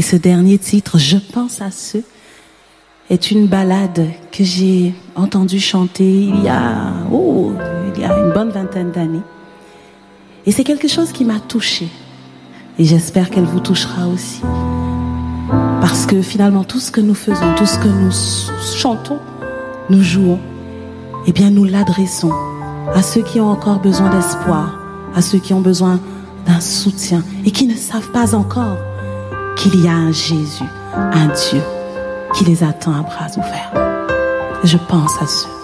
ce dernier titre, Je pense à ceux, est une ballade que j'ai entendue chanter il y a une bonne vingtaine d'années. Et c'est quelque chose qui m'a touchée. Et j'espère qu'elle vous touchera aussi. Parce que finalement, tout ce que nous faisons, tout ce que nous chantons, nous jouons, eh bien nous l'adressons à ceux qui ont encore besoin d'espoir, à ceux qui ont besoin d'un soutien et qui ne savent pas encore qu'il y a un Jésus, un Dieu qui les attend à bras ouverts. Je pense à ceux.